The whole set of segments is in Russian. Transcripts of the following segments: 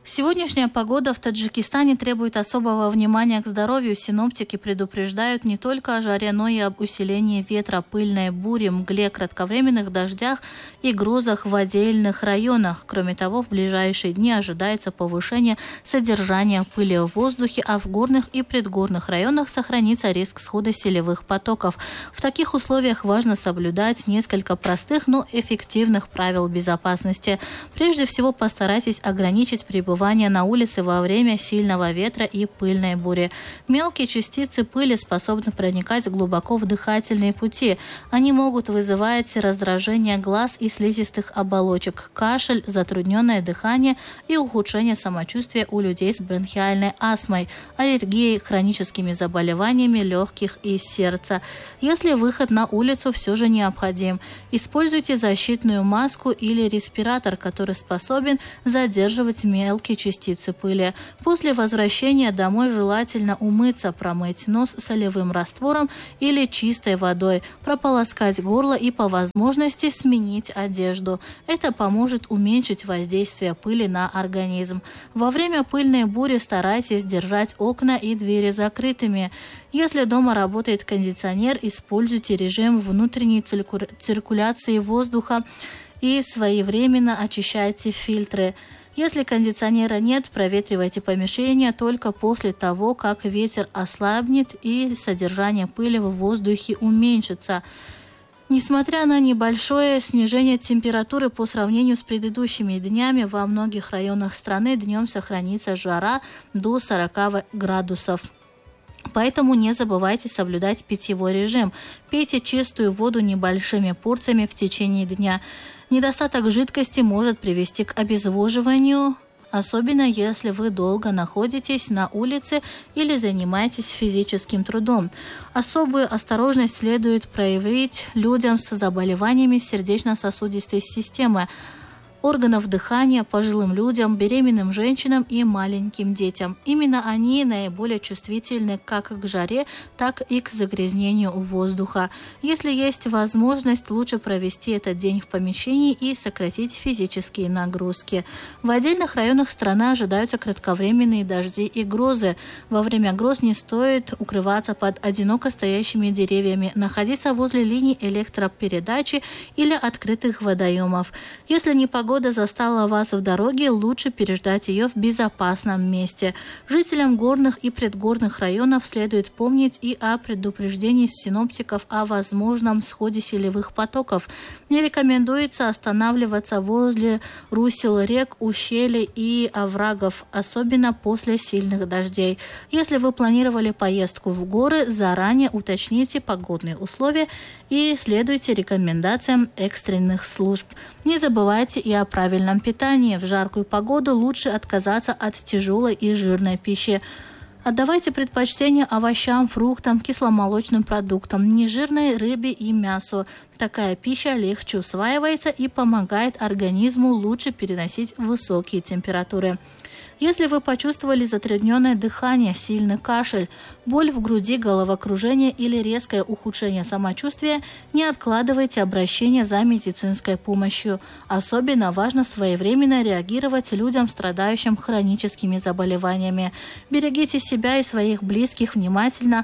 Сегодняшняя погода в Таджикистане требует особого внимания к здоровью. Синоптики предупреждают не только о жаре, но и об усилении ветра, пыльной буре, мгле, кратковременных дождях и грозах в отдельных районах. Кроме того, в ближайшие дни ожидается повышение содержания пыли в воздухе, а в горных и предгорных районах сохранится риск схода селевых потоков. В таких условиях важно соблюдать несколько простых, но эффективных правил безопасности. Прежде всего, постарайтесь ограничить пребывание на улице во время сильного ветра и пыльной бури. Мелкие частицы пыли способны проникать глубоко в дыхательные пути. Они могут вызывать раздражение глаз и слизистых оболочек, кашель, затрудненное дыхание и ухудшение самочувствия у людей с бронхиальной астмой, аллергией, хроническими заболеваниями легких и сердца. Если выход на улицу все же необходим, используйте защитную маску или респиратор, который способен задерживать мелкие частицы пыли. После возвращения домой желательно умыться, промыть нос солевым раствором или чистой водой, прополоскать горло и по возможности сменить одежду. Это поможет уменьшить воздействие пыли на организм. Во время пыльной бури старайтесь держать окна и двери закрытыми. Если дома работает кондиционер, используйте режим внутренней циркуляции воздуха и своевременно очищайте фильтры. Если кондиционера нет, проветривайте помещение только после того, как ветер ослабнет и содержание пыли в воздухе уменьшится. Несмотря на небольшое снижение температуры по сравнению с предыдущими днями, во многих районах страны днем сохранится жара до 40 градусов. Поэтому не забывайте соблюдать питьевой режим. Пейте чистую воду небольшими порциями в течение дня. Недостаток жидкости может привести к обезвоживанию, особенно если вы долго находитесь на улице или занимаетесь физическим трудом. Особую осторожность следует проявить людям с заболеваниями сердечно-сосудистой системы, органов дыхания, пожилым людям, беременным женщинам и маленьким детям. Именно они наиболее чувствительны как к жаре, так и к загрязнению воздуха. Если есть возможность, лучше провести этот день в помещении и сократить физические нагрузки. В отдельных районах страны ожидаются кратковременные дожди и грозы. Во время гроз не стоит укрываться под одиноко стоящими деревьями, находиться возле линий электропередачи или открытых водоемов. Если непогода застала вас в дороге, лучше переждать ее в безопасном месте. Жителям горных и предгорных районов следует помнить и о предупреждении синоптиков о возможном сходе селевых потоков. Не рекомендуется останавливаться возле русел рек, ущелий и оврагов, особенно после сильных дождей. Если вы планировали поездку в горы, заранее уточните погодные условия и следуйте рекомендациям экстренных служб. Не забывайте и о правильном питании. В жаркую погоду лучше отказаться от тяжелой и жирной пищи. Отдавайте предпочтение овощам, фруктам, кисломолочным продуктам, нежирной рыбе и мясу. Такая пища легче усваивается и помогает организму лучше переносить высокие температуры. Если вы почувствовали затрудненное дыхание, сильный кашель, боль в груди, головокружение или резкое ухудшение самочувствия, не откладывайте обращение за медицинской помощью. Особенно важно своевременно реагировать людям, страдающим хроническими заболеваниями. Берегите себя и своих близких внимательно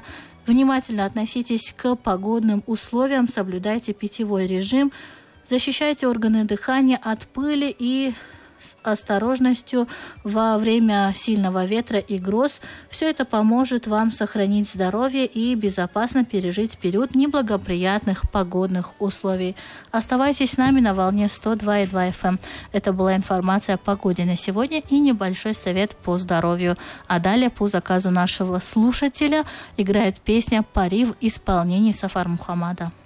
относитесь к погодным условиям, соблюдайте питьевой режим, защищайте органы дыхания от пыли и с осторожностью во время сильного ветра и гроз. Все это поможет вам сохранить здоровье и безопасно пережить период неблагоприятных погодных условий. Оставайтесь с нами на волне 102,2 FM. Это была информация о погоде на сегодня и небольшой совет по здоровью. А далее по заказу нашего слушателя играет песня «Пари» в исполнении Сафар Мухаммада.